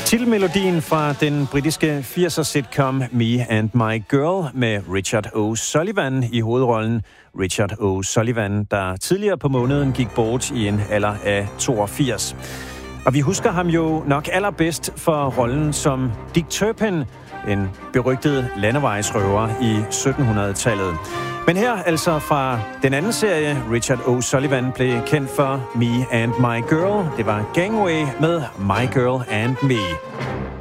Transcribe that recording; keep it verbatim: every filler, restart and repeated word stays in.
Titelmelodien fra den britiske firser sitcom Me and My Girl med Richard O'Sullivan i hovedrollen. Richard O'Sullivan, der tidligere på måneden gik bort i en alder af toogfirs. Og vi husker ham jo nok allerbedst for rollen som Dick Turpin, en berygtet landevejsrøver i sytten hundrede-tallet. Men her altså fra den anden serie, Richard O'Sullivan blev kendt for Me and My Girl. Det var Gangway med My Girl and Me.